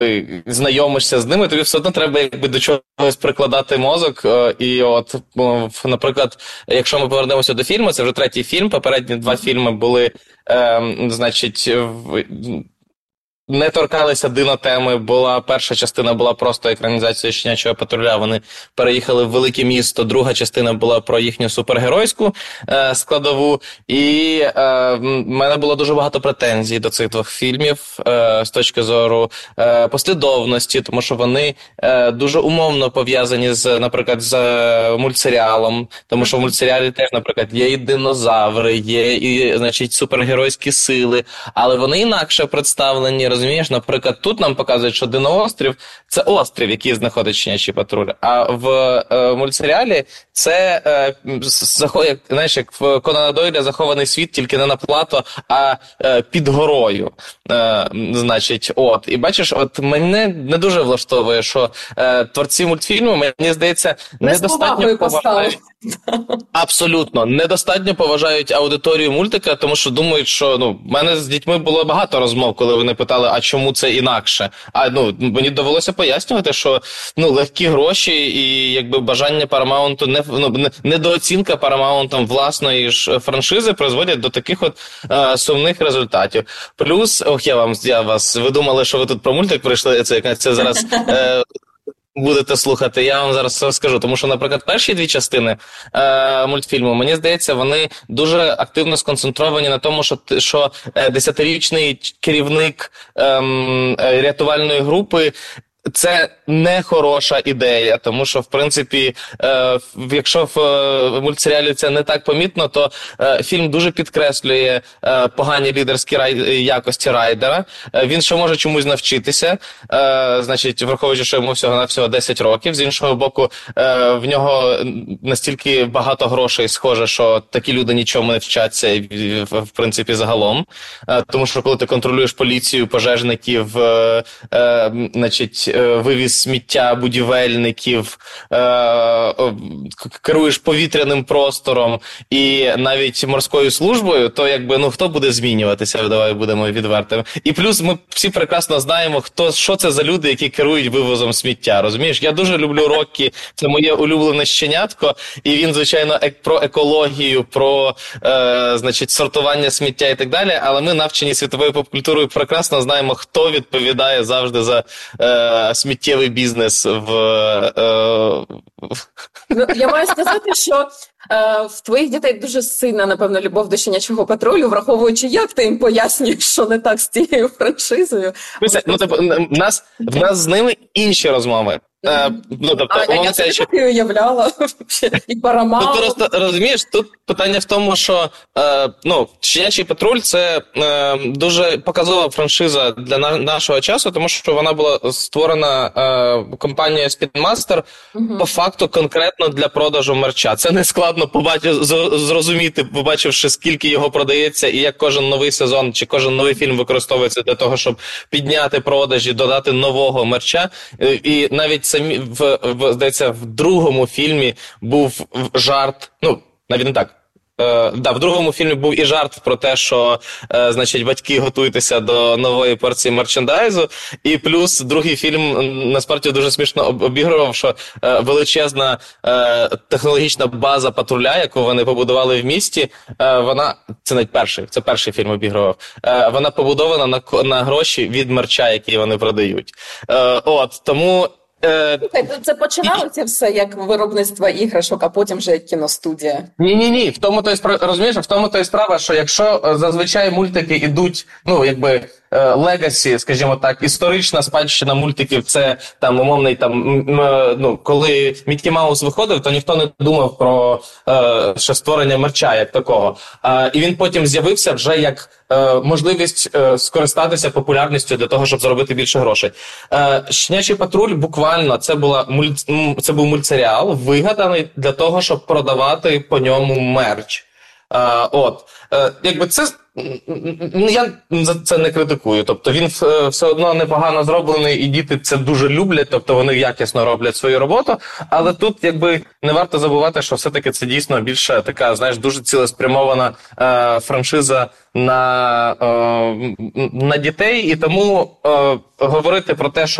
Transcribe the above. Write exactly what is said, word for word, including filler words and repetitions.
знайомишся з ними, тобі все одно треба якби до чогось прикладати мозок. І от, наприклад, якщо ми повернемося до фільму, це вже третій фільм, попередні два фільми були, е, значить, в... не торкалися динотеми, була перша частина була просто екранізацією «Щенячого патруля», вони переїхали в велике місто, друга частина була про їхню супергеройську е, складову, і е, в мене було дуже багато претензій до цих двох фільмів е, з точки зору е, послідовності, тому що вони е, дуже умовно пов'язані з, наприклад, з е, мультсеріалом, тому що в мультсеріалі теж, наприклад, є і динозаври, є і, значить, супергеройські сили, але вони інакше представлені. Розумієш, наприклад, тут нам показують, що Диноострів – це острів, який знаходить Щенячий патруль, а в е, мультсеріалі це, е, захо, знаєш, як в Конана Дойля захований світ, тільки не на плато, а е, під горою. Е, значить, от. І бачиш, от мене не дуже влаштовує, що е, творці мультфільму, мені здається, не недостатньо поважають. Абсолютно. Недостатньо поважають аудиторію мультика, тому що думають, що, ну, в мене з дітьми було багато розмов, коли вони питали, а чому це інакше? А, ну, мені довелося пояснювати, що, ну, легкі гроші і, якби, бажання Paramount, не, ну, недооцінка Paramount власної ж франшизи призводять до таких от е, сумних результатів. Плюс, ох, я вам, я вас, ви думали, що ви тут про мультик прийшли, це, це зараз... Е, будете слухати, я вам зараз розкажу. Тому що, наприклад, перші дві частини е, мультфільму, мені здається, вони дуже активно сконцентровані на тому, що, що десятирічний керівник е, рятувальної групи це не хороша ідея, тому що, в принципі, е, якщо в е, мультсеріалі це не так помітно, то е, фільм дуже підкреслює е, погані лідерські рай, якості Райдера. Е, він ще може чомусь навчитися, е, значить, враховуючи, що йому всього-навсього десять років. З іншого боку, е, в нього настільки багато грошей схоже, що такі люди нічому не вчаться, в, в принципі, загалом. Е, тому що, коли ти контролюєш поліцію, пожежників, е, е, значить, вивіз сміття будівельників, е, керуєш повітряним простором і навіть морською службою, то якби, ну, хто буде змінюватися, давай будемо відвертими. І плюс ми всі прекрасно знаємо, хто, що це за люди, які керують вивозом сміття, розумієш? Я дуже люблю Роккі, це моє улюблене щенятко, і він, звичайно, ек, про екологію, про, е, значить, сортування сміття і так далі, але ми, навчені світовою попкультурою, прекрасно знаємо, хто відповідає завжди за е, сміттєвий бізнес в... Е... Ну, я маю сказати, що е, в твоїх дітей дуже сильна, напевно, любов до Щенячого патрулю, враховуючи, як ти їм пояснюєш, що не так з тією франшизою. Це, ну, тобто, в нас, в нас з ними інші розмови. Е, ну, тобто, а я собі так і уявляла. І Paramount. Тут просто, розумієш, тут питання в тому, що е, ну, Щенячий патруль – це е, дуже показова франшиза для на, нашого часу, тому що вона була створена е, компанією Spin Master uh-huh. по факту конкретно для продажу мерча. Це не складно побачити, зрозуміти, побачивши, скільки його продається і як кожен новий сезон чи кожен новий фільм використовується для того, щоб підняти продажі, додати нового мерча. І навіть самі, в, в, здається, в другому фільмі був жарт, ну, навіть не так, е, да, в другому фільмі був і жарт про те, що, е, значить, батьки готуйтеся до нової порції мерчендайзу, і плюс другий фільм, насправді, дуже смішно обігрував, що е, величезна е, технологічна база патруля, яку вони побудували в місті, е, вона, це навіть перший, це перший фільм обігрував, е, вона побудована на, на гроші від мерча, який вони продають. Е, от, тому... Це починалося все як виробництво іграшок, а потім вже як кіностудія. Ні-ні-ні, в тому то й справа, розумієш, в тому то й справа, що якщо зазвичай мультики ідуть, ну, якби, легасі, скажімо так, історична спадщина мультиків, це там умовний там, ну, коли Міккі Маус виходив, то ніхто не думав про е, ще створення мерча як такого. Е, і він потім з'явився вже як е, можливість е, скористатися популярністю для того, щоб заробити більше грошей. Е, Щенячий патруль буквально це була мульт, це був мультсеріал, вигаданий для того, щоб продавати по ньому мерч. Е, от, е, якби це я за це не критикую. Тобто він все одно непогано зроблений, і діти це дуже люблять, тобто вони якісно роблять свою роботу. Але тут якби не варто забувати, що все-таки це дійсно більше така, знаєш, дуже цілеспрямована е, франшиза на, е, на дітей. І тому е, говорити про те, що